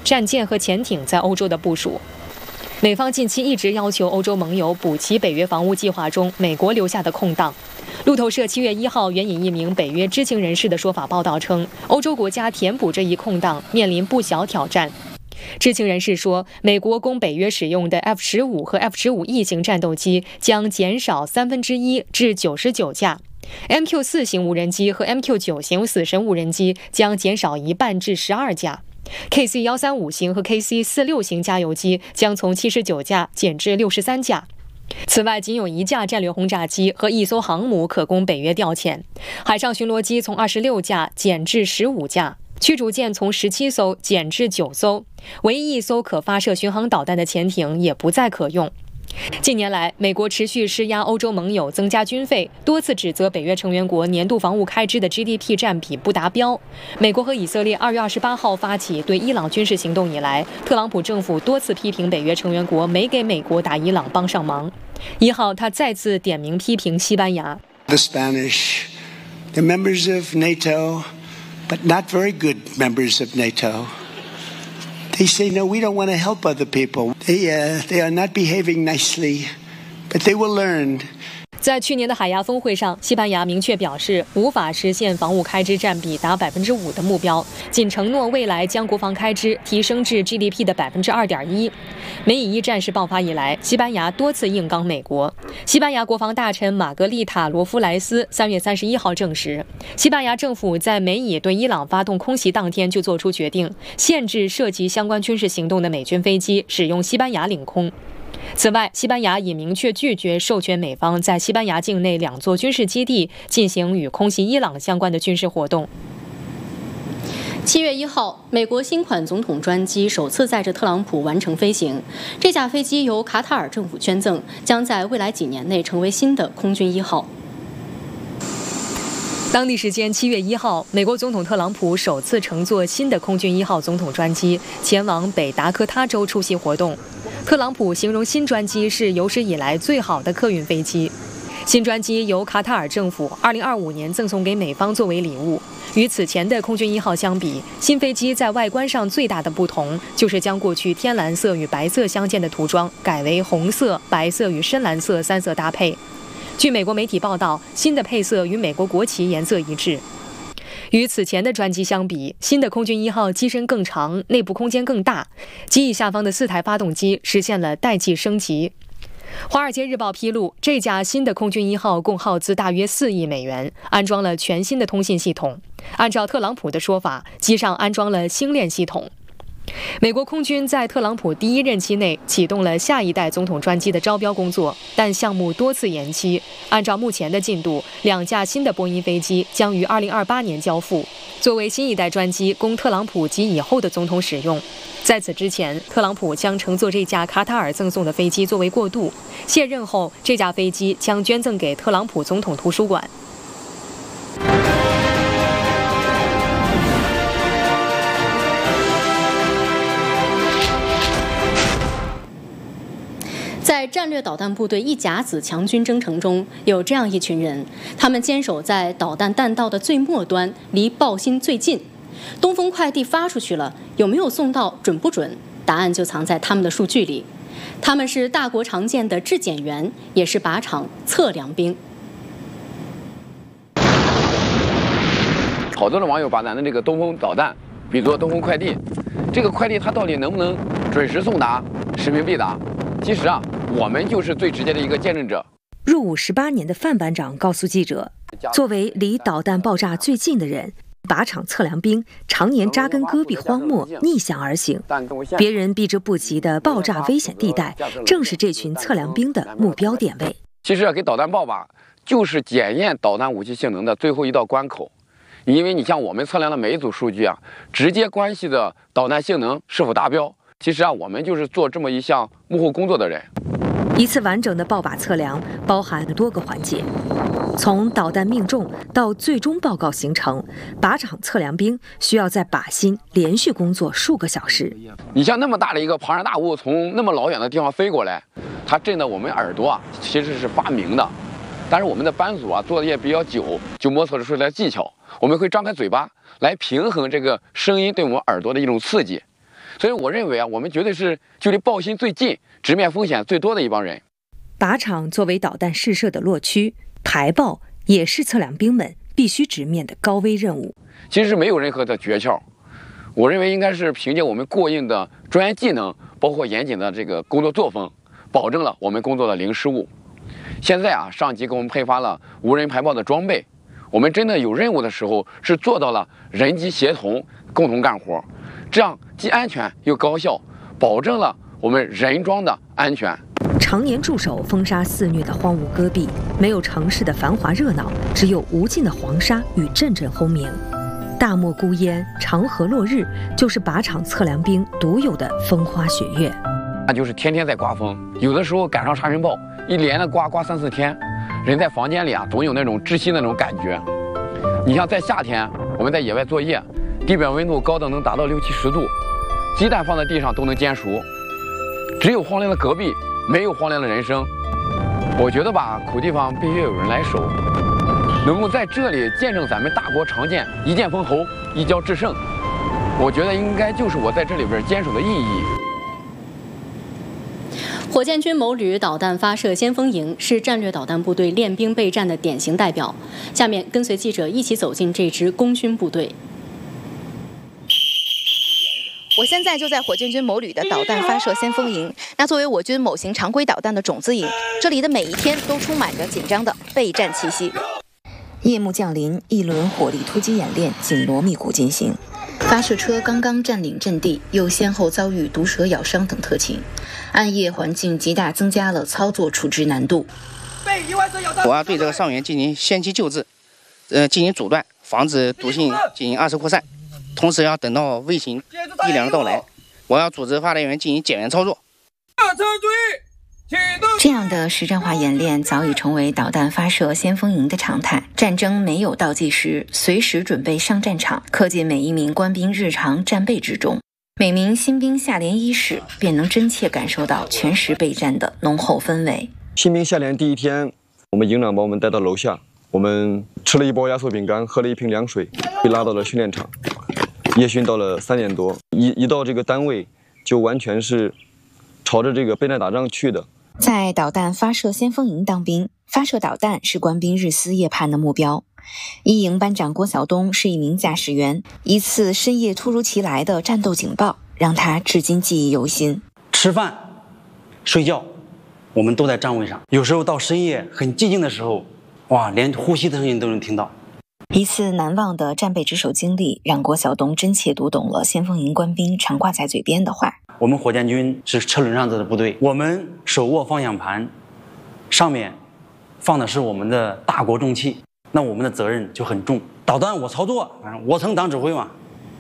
战舰和潜艇在欧洲的部署。美方近期一直要求欧洲盟友补齐北约防务计划中美国留下的空档。路透社7月1号援引一名北约知情人士的说法报道称，欧洲国家填补这一空档面临不小挑战。知情人士说，美国供北约使用的 F-15和 F-15E 型战斗机将减少1/3至99架。MQ-4 型无人机和 MQ-9 型死神无人机将减少1半至12架。KC-135型和 KC-46型加油机将从79架减至63架。此外，仅有1架战略轰炸机和1艘航母可供北约调遣，海上巡逻机从26架减至15架，驱逐舰从17艘减至9艘，唯一1艘可发射巡航导弹的潜艇也不再可用。近年来，美国持续施压欧洲盟友增加军费，多次指责北约成员国年度防务开支的 GDP 占比不达标。美国和以色列2月28号发起对伊朗军事行动以来，特朗普政府多次批评北约成员国没给美国打伊朗帮上忙。1号，他再次点名批评西班牙。 The Spanish, they're members of NATO, but not very good members of NATO.They say, no, we don't want to help other people. They are not behaving nicely, but they will learn. 在去年的海牙峰会上，西班牙明确表示无法实现防务开支占比达5%的目标，仅承诺未来将国防开支提升至 GDP 的2.1%。美以一战事爆发以来，西班牙多次硬刚美国。西班牙国防大臣玛格丽塔·罗夫莱斯3月31号证实，西班牙政府在美以对伊朗发动空袭当天就做出决定，限制涉及相关军事行动的美军飞机使用西班牙领空。此外，西班牙已明确拒绝授权美方在西班牙境内2座军事基地进行与空袭伊朗相关的军事活动。 7月1号，美国新款总统专机首次载着特朗普完成飞行。这架飞机由卡塔尔政府捐赠，将在未来几年内成为新的空军1号。 当地时间7月1号，美国总统特朗普首次乘坐新的空军1号总统专机前往北达科他州出席活动。特朗普形容新专机是有史以来最好的客运飞机。新专机由卡塔尔政府2025年赠送给美方作为礼物。与此前的空军1号相比，新飞机在外观上最大的不同就是将过去天蓝色与白色相间的涂装改为红色、白色与深蓝色3色搭配。据美国媒体报道，新的配色与美国国旗颜色一致。与此前的专机相比，新的空军1号机身更长，内部空间更大，机翼下方的4台发动机实现了代际升级。《华尔街日报》披露，这架新的空军1号共耗资大约4亿美元，安装了全新的通信系统。按照特朗普的说法，机上安装了星链系统。美国空军在特朗普第1任期内启动了下一代总统专机的招标工作，但项目多次延期。按照目前的进度，2架新的波音飞机将于2028年交付，作为新一代专机供特朗普及以后的总统使用。在此之前，特朗普将乘坐这架卡塔尔赠送的飞机作为过渡，卸任后这架飞机将捐赠给特朗普总统图书馆。 在战略导弹部队一甲子强军征程中，有这样一群人，他们坚守在导弹弹道的最末端，离爆心最近。东风快递发出去了，有没有送到，准不准？答案就藏在他们的数据里。他们是大国常见的质检员，也是靶场测量兵。 好多的网友把咱的这个东风导弹比作东风快递，这个快递它到底能不能准时送达、使命必达？其实啊，我们就是最直接的一个见证者。 入伍18年的范班长告诉记者，作为离导弹爆炸最近的人，靶场测量兵常年扎根戈壁荒漠，逆向而行，别人避之不及的爆炸危险地带，正是这群测量兵的目标点位。 其实给导弹爆靶就是检验导弹武器性能的最后一道关口，因为你像我们测量的每一组数据啊，直接关系的导弹性能是否达标。其实啊，我们就是做这么一项幕后工作的人。 一次完整的爆靶测量包含多个环节，从导弹命中到最终报告形成，靶场测量兵需要在靶心连续工作数个小时。 你像那么大的一个庞然大物从那么老远的地方飞过来，它震得我们耳朵啊其实是发鸣的。但是我们的班组啊做的也比较久，就摸索出来技巧，我们会张开嘴巴来平衡这个声音对我们耳朵的一种刺激。 所以我认为啊，我们绝对是距离爆心最近、直面风险最多的一帮人。 靶场作为导弹试射的落区，排爆也是测量兵们必须直面的高危任务。 其实没有任何的诀窍，我认为应该是凭借我们过硬的专业技能，包括严谨的这个工作作风，保证了我们工作的零失误。现在啊，上级给我们配发了无人排爆的装备，我们真的有任务的时候是做到了人机协同，共同干活，这样既安全又高效，保证了我们人装的安全。 常年驻守风沙肆虐的荒芜戈壁，没有城市的繁华热闹，只有无尽的黄沙与阵阵轰鸣。大漠孤烟，长河落日，就是靶场测量兵独有的风花雪月。 那就是天天在刮风，有的时候赶上沙尘暴，一连的刮3、4天，人在房间里啊，总有那种窒息的那种感觉。你像在夏天，我们在野外作业，地表温度高的能达到60、70度，鸡蛋放在地上都能煎熟。只有荒凉的戈壁，没有荒凉的人生。我觉得吧，苦地方必须有人来守，能够在这里见证咱们大国常见一剑封喉，一骄制胜，我觉得应该就是我在这里边坚守的意义。 火箭军某旅导弹发射先锋营是战略导弹部队练兵备战的典型代表。下面跟随记者一起走进这支功勋部队。 我现在就在火箭军某旅的导弹发射先锋营。那作为我军某型常规导弹的种子营，这里的每一天都充满着紧张的备战气息。夜幕降临，一轮火力突击演练紧锣密鼓进行。发射车刚刚占领阵地，又先后遭遇毒蛇咬伤等特情，暗夜环境极大增加了操作处置难度。 我要对这个伤员进行先期救治，进行阻断，防止毒性进行二次扩散。同时要等到卫星力量的到来，我要组织发电员进行减员操作。 这样的实战化演练早已成为导弹发射先锋营的常态。战争没有倒计时，随时准备上战场，刻进每一名官兵日常战备之中。每名新兵下连伊始，便能真切感受到全时备战的浓厚氛围。 新兵下连第一天，我们营长把我们带到楼下，我们吃了一包压缩饼干，喝了一瓶凉水，被拉到了训练场。夜训到了3点多，一到这个单位，就完全是朝着这个备战打仗去的。 在导弹发射先锋营当兵，发射导弹是官兵日思夜盼的目标。一营班长郭晓东是一名驾驶员，一次深夜突如其来的战斗警报让他至今记忆犹新。 吃饭、睡觉，我们都在站位上。有时候到深夜很寂静的时候，哇，连呼吸的声音都能听到。 一次难忘的战备值守经历，让郭晓东真切读懂了先锋营官兵常挂在嘴边的话。 我们火箭军是车轮上的部队，我们手握方向盘，上面放的是我们的大国重器，那我们的责任就很重。导弹我操作，我曾当指挥嘛。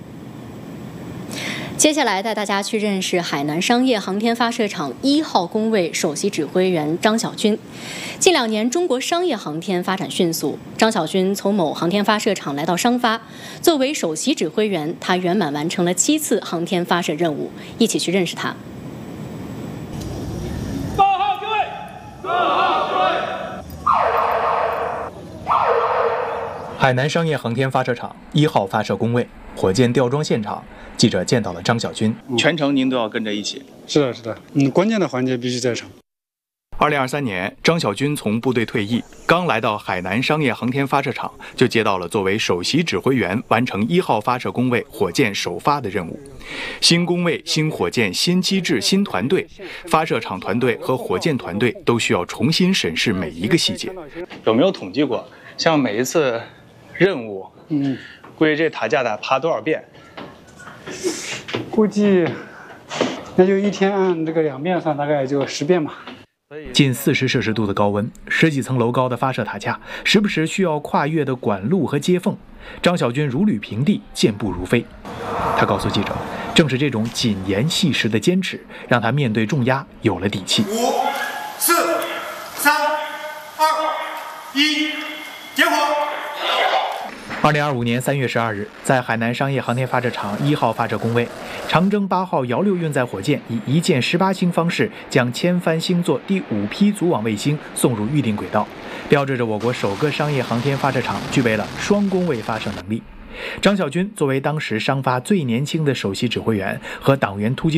接下来带大家去认识海南商业航天发射场1号工位首席指挥员张晓军。近2年，中国商业航天发展迅速。张晓军从某航天发射场来到商发，作为首席指挥员，他圆满完成了7次航天发射任务。一起去认识他。 报号各位，报号各位。 海南商业航天发射场1号发射工位火箭吊装现场，记者见到了张晓军。 全程您都要跟着一起？ 是的，是的，关键的环节必须在场。 2023年，张晓军从部队退役，刚来到海南商业航天发射场，就接到了作为首席指挥员完成1号发射工位火箭首发的任务。新工位、新火箭、新机制、新团队，发射场团队和火箭团队都需要重新审视每一个细节。 有没有统计过，像每一次任务，估计这塔架得爬多少遍？ 估计那就一天按这个2遍算，大概也就10遍吧。 近40摄氏度的高温，10几层楼高的发射塔架，时不时需要跨越的管路和接缝。张晓军如履平地，健步如飞。他告诉记者，正是这种谨言细实的坚持，让他面对重压有了底气。5、4、3、2、1，点火。2025年3月12日，在海南商业航天发射场1号发射工位，长征8号遥6运载火箭以1箭18星方式将千帆星座第5批组网卫星送入预定轨道，标志着我国首个商业航天发射场具备了双工位发射能力。 张小军作为当时商发最年轻的首席指挥员和党员突击